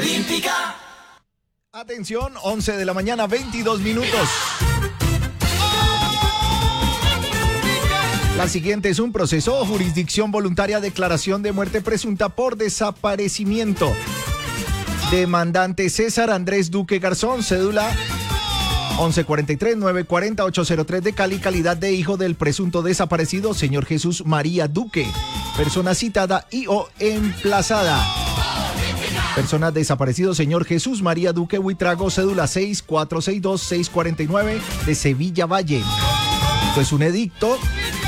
Olímpica. Atención, 11 de la mañana, 22 minutos. La siguiente es un proceso, jurisdicción voluntaria, declaración de muerte presunta por desaparecimiento. Demandante César Andrés Duque Garzón, cédula 1143-940-803 de Cali, calidad de hijo del presunto desaparecido, señor Jesús María Duque. Persona citada y o emplazada. Persona desaparecido, señor Jesús María Duque Huitrago, cédula 6462-649 de Sevilla Valle. Esto es un edicto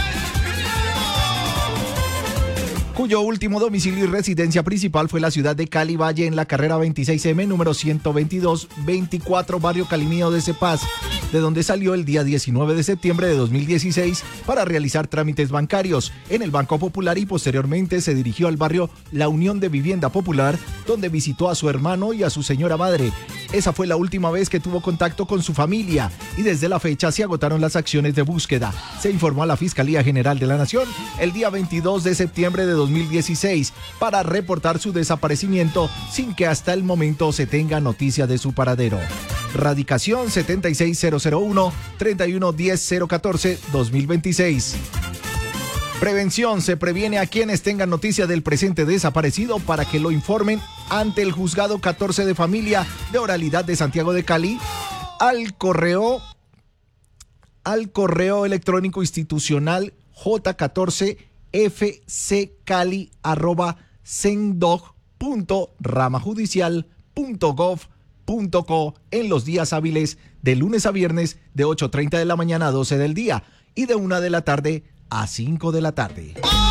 cuyo último domicilio y residencia principal fue la ciudad de Cali Valle en la carrera 26M, número 122-24, barrio Calimío de Cepaz, de donde salió el día 19 de septiembre de 2016 para realizar trámites bancarios en el Banco Popular y posteriormente se dirigió al barrio La Unión de Vivienda Popular, donde visitó a su hermano y a su señora madre. Esa fue la última vez que tuvo contacto con su familia y desde la fecha se agotaron las acciones de búsqueda. Se informó a la Fiscalía General de la Nación el día 22 de septiembre de 2016 para reportar su desaparecimiento sin que hasta el momento se tenga noticia de su paradero. Radicación 76001-3110-014-2026. Prevención, se previene a quienes tengan noticia del presente desaparecido para que lo informen ante el Juzgado 14 de Familia de Oralidad de Santiago de Cali al correo electrónico institucional j14fccali@sendog.ramajudicial.gov.co en los días hábiles de lunes a viernes de 8:30 de la mañana a 12 del día y de 1 de la tarde a 5 de la tarde.